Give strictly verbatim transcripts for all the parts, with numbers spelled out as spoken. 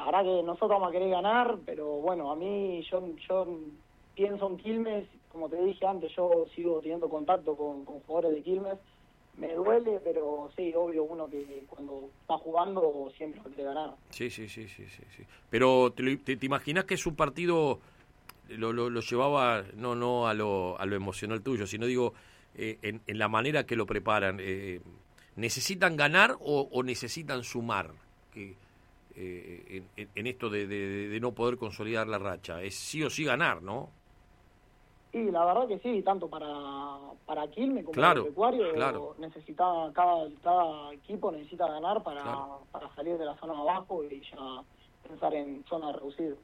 verdad que nosotros vamos a querer ganar, pero bueno, a mí yo yo pienso en Quilmes, como te dije antes, yo sigo teniendo contacto con, con jugadores de Quilmes, me duele, pero sí, obvio, uno que cuando está jugando siempre va a querer ganar. Sí, sí, sí, sí, sí, sí. Pero te, te, te imaginas que es un partido, lo, lo, lo llevaba no no a lo, a lo emocional tuyo, sino digo, eh, en, en la manera que lo preparan, eh, ¿necesitan ganar o, o necesitan sumar? Que Eh, en, en esto de, de, de no poder consolidar la racha, es sí o sí ganar, ¿no? Sí, la verdad que sí, tanto para para Quilmes como claro, para Pecuario, claro. necesita, cada, cada equipo necesita ganar para, claro. para salir de la zona de abajo y ya pensar en zona reducida.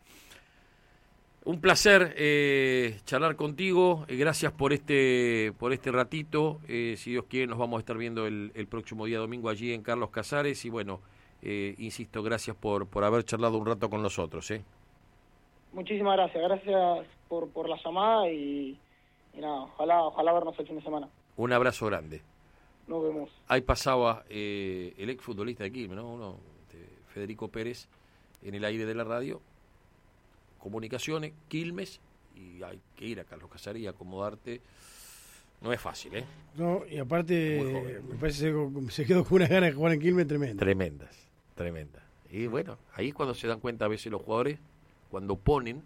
Un placer eh, charlar contigo, eh, gracias por este por este ratito, eh, si Dios quiere nos vamos a estar viendo el, el próximo día domingo allí en Carlos Casares y bueno, Eh, insisto, gracias por, por haber charlado un rato con nosotros. ¿eh? Muchísimas gracias, gracias por, por la llamada y, y nada, ojalá, ojalá vernos el fin de semana. Un abrazo grande. Nos vemos. Ahí pasaba eh, el exfutbolista de Quilmes, ¿no? Uno, de Federico Pérez, en el aire de la radio, comunicaciones, Quilmes, y hay que ir a Carlos Casares y acomodarte. No es fácil, ¿eh? No, y aparte, me parece que se quedó con unas ganas de jugar en Quilmes tremendas. Tremendas. Tremenda. Y bueno, ahí es cuando se dan cuenta a veces los jugadores, cuando ponen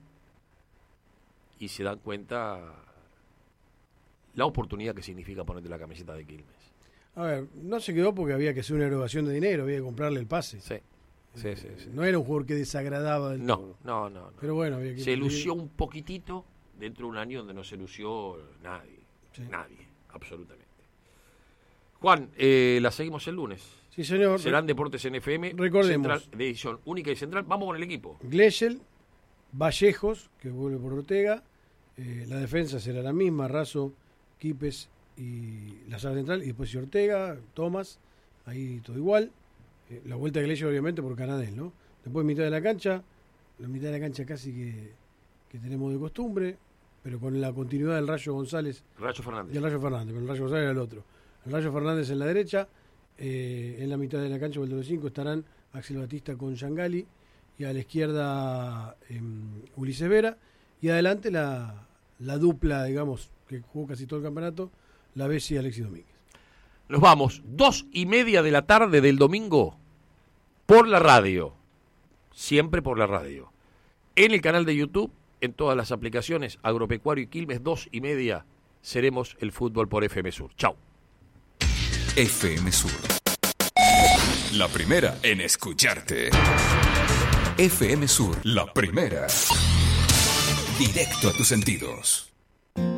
y se dan cuenta la oportunidad que significa ponerte la camiseta de Quilmes. A ver, no se quedó porque había que hacer una erogación de dinero, había que comprarle el pase. Sí, sí, sí. sí. No era un jugador que desagradaba del no, todo. No, no, no. Pero bueno, había que... Se lució un poquitito dentro de un año donde no se lució nadie. Sí. Nadie, absolutamente. Juan, eh, la seguimos el lunes. Sí, señor. Serán Deportes en F M. Recordemos. Central, de edición única y central. Vamos con el equipo. Glechel, Vallejos, que vuelve por Ortega. Eh, la defensa será la misma. Razo, Quipes y la sala central. Y después Ortega, Tomás. Ahí todo igual. Eh, la vuelta de Glechel, obviamente, por Canadell, ¿no? Después mitad de la cancha. La mitad de la cancha casi que, que tenemos de costumbre. Pero con la continuidad del Rayo González. Rayo Fernández. Y el Rayo Fernández, pero el Rayo González era el otro. El Rayo Fernández en la derecha. Eh, en la mitad de la cancha, o el de los cinco, estarán Axel Batista con Yangali y a la izquierda eh, Ulises Vera y adelante la, la dupla, digamos, que jugó casi todo el campeonato, la Bessi y Alexis Domínguez. Nos vamos, dos y media de la tarde del domingo por la radio, siempre por la radio, en el canal de YouTube, en todas las aplicaciones, Agropecuario y Quilmes, dos y media, seremos el fútbol por F M Sur. Chau. F M Sur. La primera en escucharte. F M Sur, la primera. Directo a tus sentidos.